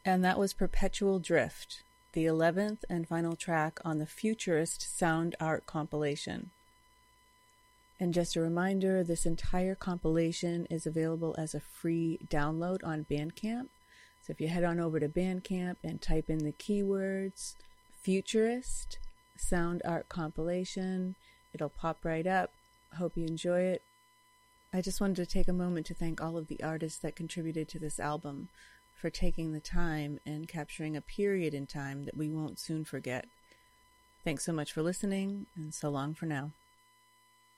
And that was Perpetual Drift, the 11th and final track on the Futurist Sound Art compilation. And just a reminder, this entire compilation is available as a free download on Bandcamp. So if you head on over to Bandcamp and type in the keywords Futurist Sound Art compilation, it'll pop right up. Hope you enjoy it. I just wanted to take a moment to thank all of the artists that contributed to this album for taking the time and capturing a period in time that we won't soon forget. Thanks so much for listening, and so long for now.